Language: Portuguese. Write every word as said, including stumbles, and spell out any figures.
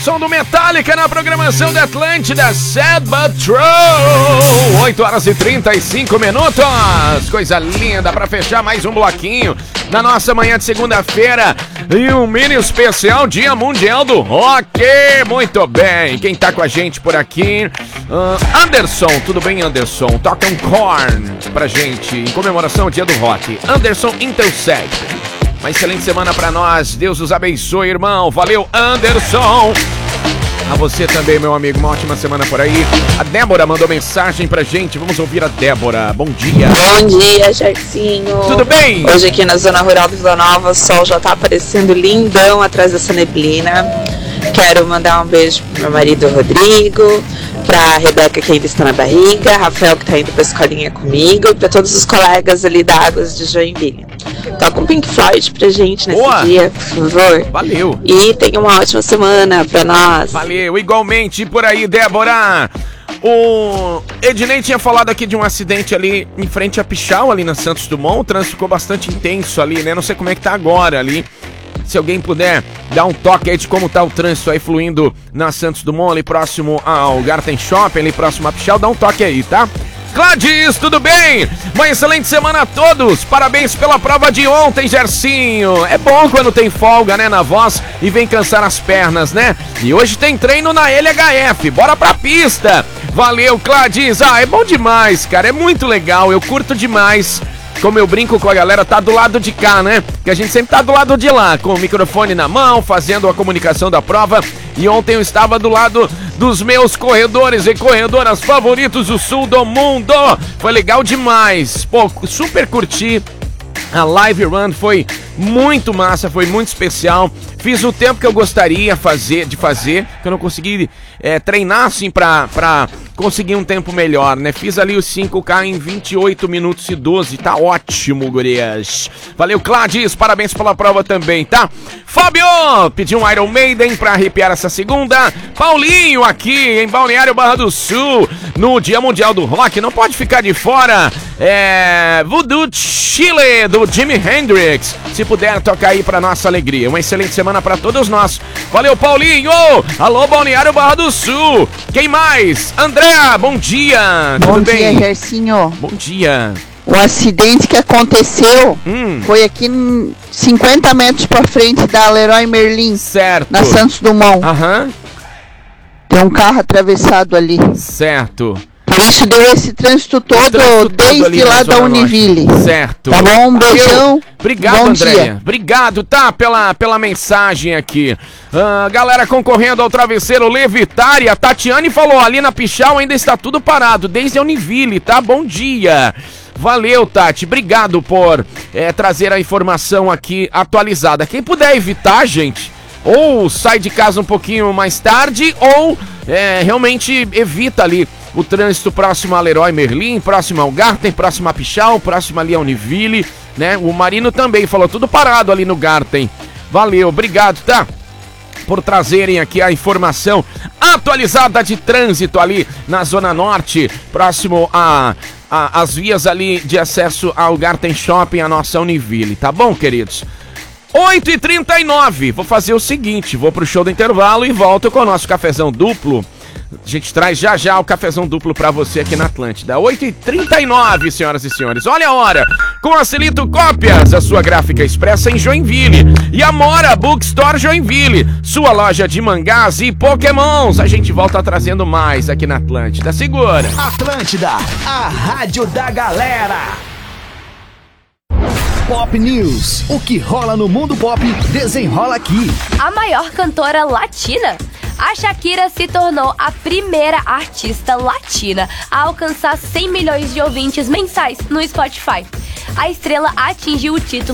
som do Metallica na programação da Atlântida, Sad But True. oito horas e trinta e cinco minutos. Coisa linda pra fechar mais um bloquinho na nossa manhã de segunda-feira. E um mini especial Dia Mundial do Rock. Muito bem. Quem tá com a gente por aqui? Uh, Anderson. Tudo bem, Anderson? Toca um Korn pra gente em comemoração ao Dia do Rock. Anderson Intersect. Uma excelente semana pra nós. Deus os abençoe, irmão. Valeu, Anderson. A você também, meu amigo. Uma ótima semana por aí. A Débora mandou mensagem pra gente. Vamos ouvir a Débora. Bom dia. Bom dia, Jarcinho. Tudo bem? Hoje aqui na zona rural do Vila Nova, o sol já tá aparecendo lindão atrás dessa neblina. Quero mandar um beijo pro meu marido Rodrigo, pra Rebeca que ainda está na barriga, Rafael que tá indo pra escolinha comigo, pra todos os colegas ali da Águas de Joinville. Toca um Pink Floyd pra gente nesse Boa. dia, por favor. Valeu. E tenha uma ótima semana pra nós. Valeu, igualmente por aí, Débora. O Ednei tinha falado aqui de um acidente ali em frente a Pichau, ali na Santos Dumont. O trânsito ficou bastante intenso ali, né? Não sei como é que tá agora ali. Se alguém puder dar um toque aí de como tá o trânsito aí fluindo na Santos Dumont, ali próximo ao Garten Shopping, ali próximo a Pichau, dá um toque aí, tá? Gladys, tudo bem? Uma excelente semana a todos. Parabéns pela prova de ontem, Gercinho. É bom quando tem folga, né, na voz e vem cansar as pernas, né? E hoje tem treino na L H F. Bora pra pista. Valeu, Gladys. Ah, é bom demais, cara. É muito legal. Eu curto demais. Como eu brinco com a galera, tá do lado de cá, né? Que a gente sempre tá do lado de lá, com o microfone na mão, fazendo a comunicação da prova. E ontem eu estava do lado dos meus corredores e corredoras favoritos do sul do mundo. Foi legal demais. Pô, super curti. A live run foi muito massa, foi muito especial. Fiz o tempo que eu gostaria fazer, de fazer, que eu não consegui é, treinar assim pra, pra conseguir um tempo melhor, né? Fiz ali os cinco K em vinte e oito minutos e doze, tá ótimo, gurias. Valeu, Gladys, parabéns pela prova também, tá? Fábio, pediu um Iron Maiden pra arrepiar essa segunda. Paulinho aqui em Balneário Barra do Sul, no Dia Mundial do Rock, não pode ficar de fora. É... Voodoo Chile, do Jimi Hendrix. Se puder tocar aí pra nossa alegria. Uma excelente semana pra todos nós. Valeu, Paulinho! Alô, Balneário Barra do Sul. Quem mais? Andréa, bom dia. Bom Tudo dia, bem? Gercinho. Bom dia. O acidente que aconteceu Hum. foi aqui em cinquenta metros pra frente da Leroy Merlin, Certo. na Santos Dumont. Aham. Tem um carro atravessado ali. Certo. Por isso deu esse trânsito todo, Trânsito todo ali desde na lá da Zona Univille. Norte. Certo. Tá bom? Um beijão. Obrigado, Bom Andréia. dia. Obrigado, tá? Pela, pela mensagem aqui. Ah, galera concorrendo ao travesseiro Levitária. A Tatiane falou, ali na Pichau ainda está tudo parado, desde a Univille, tá? Bom dia. Valeu, Tati. Obrigado por é, trazer a informação aqui atualizada. Quem puder evitar, gente, ou sai de casa um pouquinho mais tarde, ou é, realmente evita ali o trânsito próximo a Leroy Merlin, próximo ao Garten, próximo a Pichau, próximo ali a Univille, né? O Marino também falou tudo parado ali no Garten. Valeu, obrigado, tá? Por trazerem aqui a informação atualizada de trânsito ali na Zona Norte, próximo a, a as vias ali de acesso ao Garten Shopping, a nossa Univille, tá bom, queridos? oito e trinta e nove, vou fazer o seguinte, vou pro show do intervalo e volto com o nosso cafezão duplo. A gente traz já já o cafezão duplo pra você aqui na Atlântida. oito e trinta e nove, senhoras e senhores. Olha a hora. Com a Celito Cópias, a sua gráfica expressa em Joinville. E a Mora Bookstore Joinville, sua loja de mangás e pokémons. A gente volta trazendo mais aqui na Atlântida. Segura. Atlântida, a rádio da galera. Pop News. O que rola no mundo pop, desenrola aqui. A maior cantora latina. A Shakira se tornou a primeira artista latina a alcançar cem milhões de ouvintes mensais no Spotify. A estrela atingiu o título